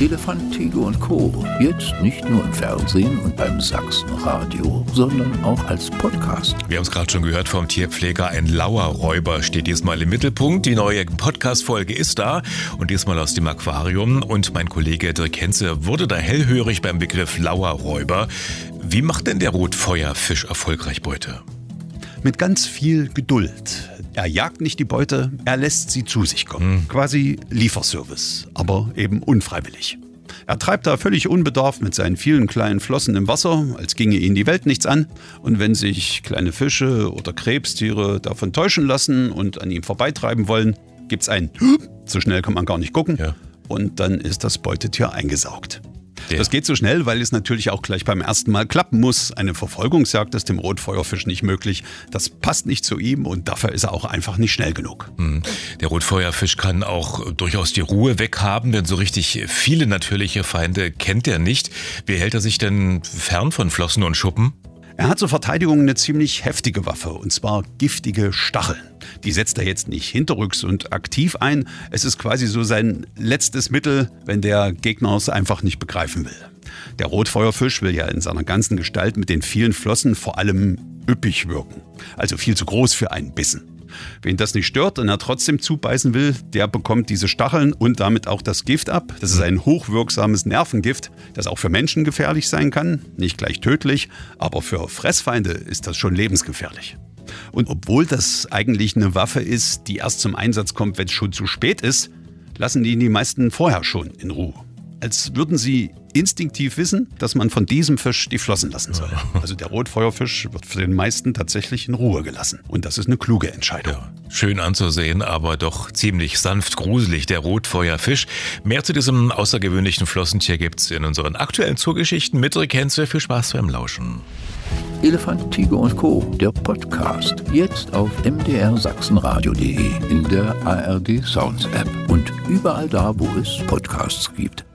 Elefant, Tiger und Co. Jetzt nicht nur im Fernsehen und beim Sachsenradio, sondern auch als Podcast. Wir haben es gerade schon gehört vom Tierpfleger. Ein Lauerräuber steht diesmal im Mittelpunkt. Die neue Podcast-Folge ist da und diesmal aus dem Aquarium. Und mein Kollege Dirk Henze wurde da hellhörig beim Begriff Lauerräuber. Wie macht denn der Rotfeuerfisch erfolgreich Beute? Mit ganz viel Geduld. Er jagt nicht die Beute, er lässt sie zu sich kommen. Quasi Lieferservice, aber eben unfreiwillig. Er treibt da völlig unbedarft mit seinen vielen kleinen Flossen im Wasser, als ginge ihn die Welt nichts an. Und wenn sich kleine Fische oder Krebstiere davon täuschen lassen und an ihm vorbeitreiben wollen, gibt's ein so schnell kann man gar nicht gucken. Ja. Und dann ist das Beutetier eingesaugt. Ja. Das geht so schnell, weil es natürlich auch gleich beim ersten Mal klappen muss. Eine Verfolgungsjagd ist dem Rotfeuerfisch nicht möglich. Das passt nicht zu ihm und dafür ist er auch einfach nicht schnell genug. Der Rotfeuerfisch kann auch durchaus die Ruhe weghaben, denn so richtig viele natürliche Feinde kennt er nicht. Wie hält er sich denn fern von Flossen und Schuppen? Er hat zur Verteidigung eine ziemlich heftige Waffe, und zwar giftige Stacheln. Die setzt er jetzt nicht hinterrücks und aktiv ein. Es ist quasi so sein letztes Mittel, wenn der Gegner es einfach nicht begreifen will. Der Rotfeuerfisch will ja in seiner ganzen Gestalt mit den vielen Flossen vor allem üppig wirken. Also viel zu groß für einen Bissen. Wen das nicht stört und er trotzdem zubeißen will, der bekommt diese Stacheln und damit auch das Gift ab. Das ist ein hochwirksames Nervengift, das auch für Menschen gefährlich sein kann. Nicht gleich tödlich, aber für Fressfeinde ist das schon lebensgefährlich. Und obwohl das eigentlich eine Waffe ist, die erst zum Einsatz kommt, wenn es schon zu spät ist, lassen die meisten vorher schon in Ruhe. Als würden sie instinktiv wissen, dass man von diesem Fisch die Flossen lassen soll. Also der Rotfeuerfisch wird für den meisten tatsächlich in Ruhe gelassen. Und das ist eine kluge Entscheidung. Ja, schön anzusehen, aber doch ziemlich sanft gruselig, der Rotfeuerfisch. Mehr zu diesem außergewöhnlichen Flossentier gibt's in unseren aktuellen Zoogeschichten mit Dirk Henze. Viel Spaß beim Lauschen. Elefant, Tiger und Co., der Podcast. Jetzt auf mdrsachsenradio.de, in der ARD Sounds App und überall da, wo es Podcasts gibt.